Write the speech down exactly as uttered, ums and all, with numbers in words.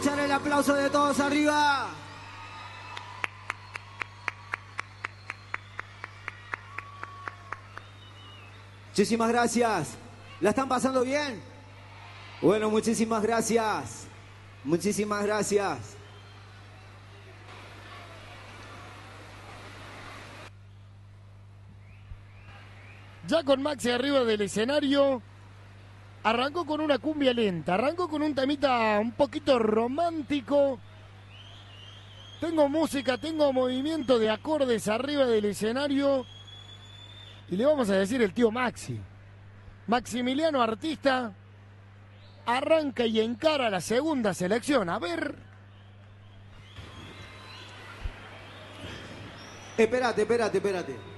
escuchar el aplauso de todos arriba. Muchísimas gracias. ¿La están pasando bien? Bueno, muchísimas gracias. Muchísimas gracias. Ya con Maxi arriba del escenario, arrancó con una cumbia lenta, arrancó con un temita un poquito romántico. Tengo música, tengo movimiento de acordes arriba del escenario. Y le vamos a decir el tío Maxi. Maximiliano Artista arranca y encara la segunda selección. A ver. Espérate, espérate, espérate.